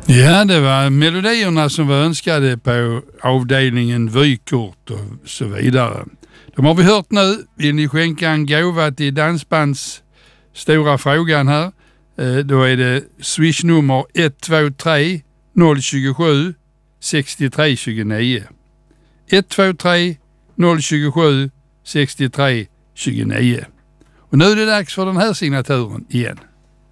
Ja, det var melodierna som var önskade på avdelningen vykort och så vidare. De har vi hört nu. Vill ni skänka en gåva till dansbands stora frågan här? Då är det Swish-nummer 123 027 63 29. 123 027 63 29. Och nu är det dags för den här signaturen igen.